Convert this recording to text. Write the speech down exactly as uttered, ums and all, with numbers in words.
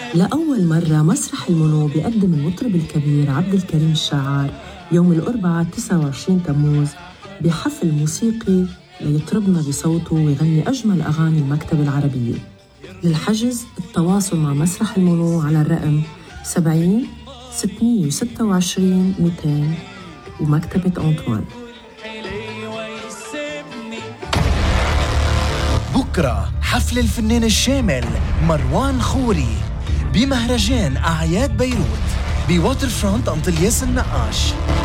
لأول مرة مسرح المنو بيقدم المطرب الكبير عبد الكريم الشعار يوم الأربعاء تسعة وعشرين تموز بحفل موسيقي ليطربنا بصوته ويغني أجمل أغاني المكتبة العربية. للحجز التواصل مع مسرح المنو على الرقم سبعين ستمية وستة وعشرين مئتين ومكتبة أنطوان. بكرة حفل الفنان الشامل مروان خوري بمهرجان أعياد بيروت بواتر فرونت أنطلياس النقاش.